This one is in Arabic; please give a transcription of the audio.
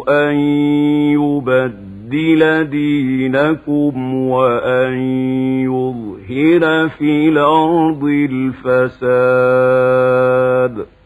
أن يبدل دينكم وأن يظهر في الأرض الفساد